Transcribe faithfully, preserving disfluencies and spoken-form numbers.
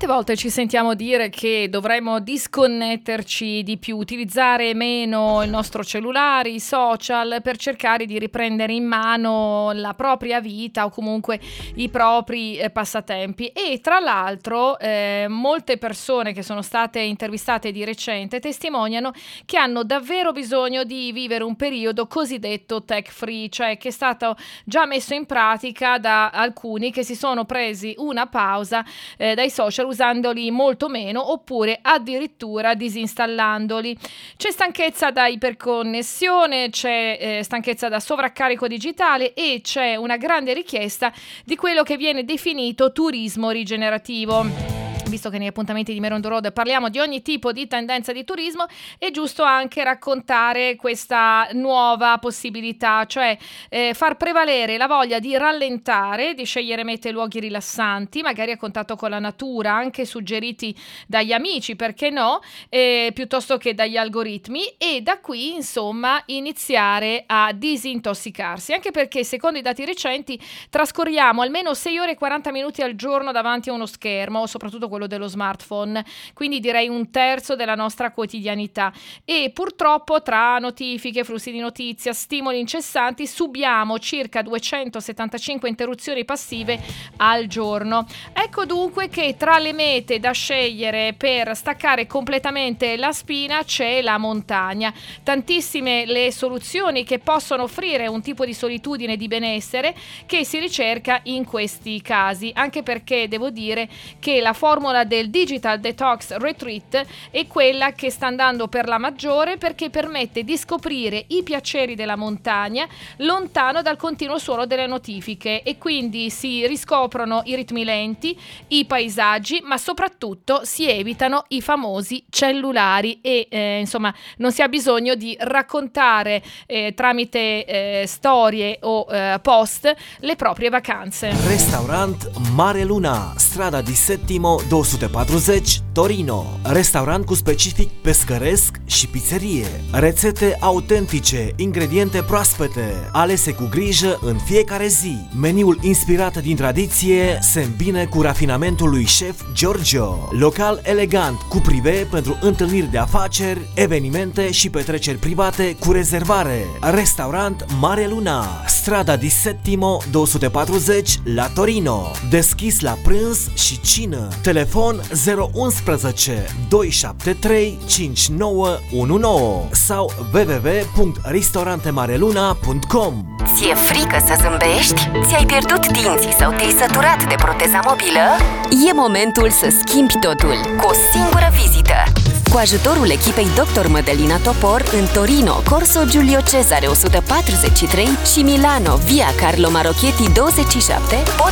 volte ci sentiamo dire che dovremmo disconnetterci di più, utilizzare meno il nostro cellulare, i social, per cercare di riprendere in mano la propria vita o comunque i propri eh, passatempi. E tra l'altro eh, molte persone che sono state intervistate di recente testimoniano che hanno davvero bisogno di vivere un periodo cosiddetto tech free, cioè che è stato già messo in pratica da alcuni che si sono presi una pausa eh, dai social, usandoli molto meno oppure addirittura disinstallandoli. C'è stanchezza da iperconnessione, c'è eh, stanchezza da sovraccarico digitale e c'è una grande richiesta di quello che viene definito turismo rigenerativo. Visto che negli appuntamenti di Meron the Road parliamo di ogni tipo di tendenza di turismo, è giusto anche raccontare questa nuova possibilità, cioè eh, far prevalere la voglia di rallentare, di scegliere mete e luoghi rilassanti, magari a contatto con la natura, anche suggeriti dagli amici, perché no, eh, piuttosto che dagli algoritmi, e da qui insomma iniziare a disintossicarsi, anche perché secondo i dati recenti trascorriamo almeno sei ore e quaranta minuti al giorno davanti a uno schermo, soprattutto quello dello smartphone, quindi direi un terzo della nostra quotidianità, e purtroppo tra notifiche, flussi di notizia, stimoli incessanti subiamo circa duecentosettantacinque interruzioni passive al giorno. Ecco dunque che tra le mete da scegliere per staccare completamente la spina c'è la montagna. Tantissime le soluzioni che possono offrire un tipo di solitudine e di benessere che si ricerca in questi casi, anche perché devo dire che la formula del Digital Detox Retreat è quella che sta andando per la maggiore, perché permette di scoprire i piaceri della montagna lontano dal continuo suono delle notifiche, e quindi si riscoprono i ritmi lenti, i paesaggi, ma soprattutto si evitano i famosi cellulari e eh, insomma non si ha bisogno di raccontare eh, tramite eh, storie o eh, post le proprie vacanze. Restaurant Mare Luna, strada di Settimo două sute patruzeci, Torino. Restaurant cu specific pescăresc și pizzerie. Rețete autentice, ingrediente proaspete, alese cu grijă în fiecare zi. Meniul inspirat din tradiție se îmbine cu rafinamentul lui șef Giorgio. Local elegant, cu prive pentru întâlniri de afaceri, evenimente și petreceri private cu rezervare. Restaurant Mare Luna, strada di Settimo două sute patruzeci, la Torino. Deschis la prânz și cină. Telefon zero unsprezece doi șapte trei cinci nouă unu nouă sau w w w punct restaurantemareluna punct com. Ți-e frică să zâmbești? Ți-ai pierdut dinții sau te-ai săturat de proteza mobilă? E momentul să schimbi totul cu o singură vizită. Cu ajutorul echipei doctor Mădălina Topor în Torino, Corso Giulio Cesare o sută patruzeci și trei și Milano, via Carlo Marocchetti douăzeci și șapte,